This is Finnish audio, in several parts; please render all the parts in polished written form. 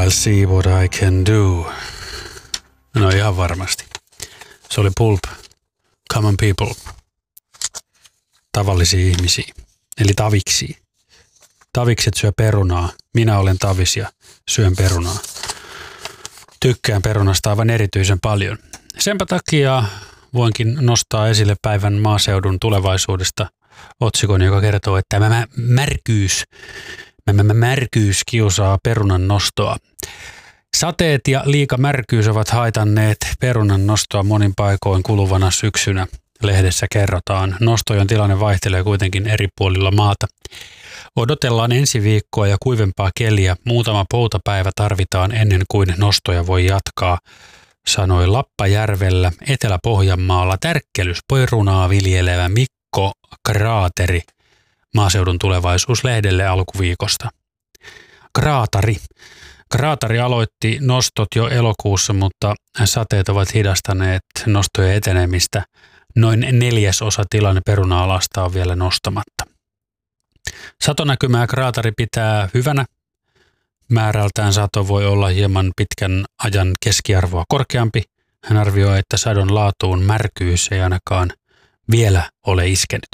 I'll see what I can do. No ihan varmasti. Se oli Pulp, Common People. Tavallisia ihmisiä, eli taviksi. Tavikset syö perunaa. Minä olen tavis ja syön perunaa. Tykkään perunasta aivan erityisen paljon. Senpä takia voinkin nostaa esille päivän maaseudun tulevaisuudesta otsikon, joka kertoo, että märkyys kiusaa perunan nostoa. Sateet ja liika märkyys ovat haitanneet perunan nostoa monin paikoin kuluvana syksynä. Lehdessä kerrotaan. Nostojen tilanne vaihtelee kuitenkin eri puolilla maata. Odotellaan ensi viikkoa ja kuivempaa keliä. Muutama poutapäivä tarvitaan ennen kuin nostoja voi jatkaa, sanoi Lappajärvellä Etelä-Pohjanmaalla tärkkelysperunaa viljelevä Mikko Kraateri Maaseudun tulevaisuuslehdelle alkuviikosta. Kraatari aloitti nostot jo elokuussa, mutta sateet ovat hidastaneet nostojen etenemistä. Noin 1/4 tilanne peruna-alasta on vielä nostamatta. Satonäkymää Kraatari pitää hyvänä. Määrältään sato voi olla hieman pitkän ajan keskiarvoa korkeampi. Hän arvioi, että sadon laatuun märkyys ei ainakaan vielä ole iskenyt.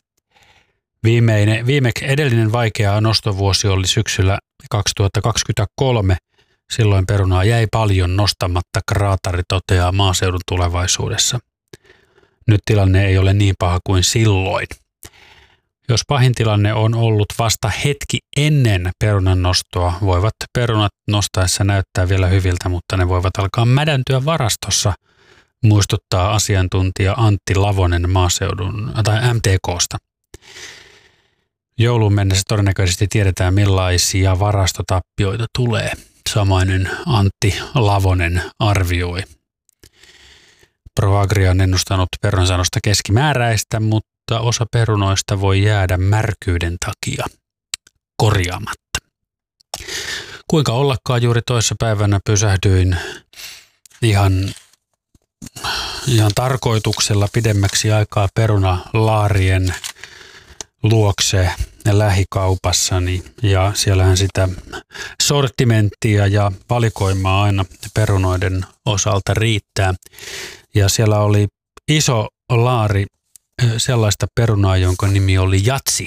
Edellinen vaikea nostovuosi oli syksyllä 2023. Silloin perunaa jäi paljon nostamatta, Kraatari toteaa Maaseudun tulevaisuudessa. Nyt tilanne ei ole niin paha kuin silloin. Jos pahin tilanne on ollut vasta hetki ennen perunan nostoa, voivat perunat nostaessa näyttää vielä hyviltä, mutta ne voivat alkaa mädäntyä varastossa, muistuttaa asiantuntija Antti Lavonen maaseudun MTK:sta. Jouluun mennessä todennäköisesti tiedetään, millaisia varastotappioita tulee. Samainen Antti Lavonen arvioi. ProAgria on ennustanut perunasanosta keskimääräistä, mutta osa perunoista voi jäädä märkyyden takia korjaamatta. Kuinka ollakaan juuri toissapäivänä pysähdyin ihan tarkoituksella pidemmäksi aikaa perunalaarien luokse lähikaupassani, ja siellähän sitä sortimenttia ja valikoimaa aina perunoiden osalta riittää. Ja siellä oli iso laari sellaista perunaa, jonka nimi oli Jatsi.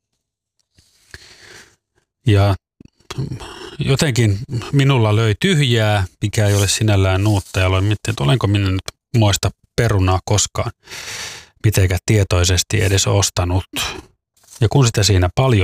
Ja jotenkin minulla löi tyhjää, mikä ei ole sinällään nuutta, ja aloin miettiä, että olenko minä nyt moista perunaa koskaan mitenkään tietoisesti edes ostanut. Ja kun sitä siinä paljon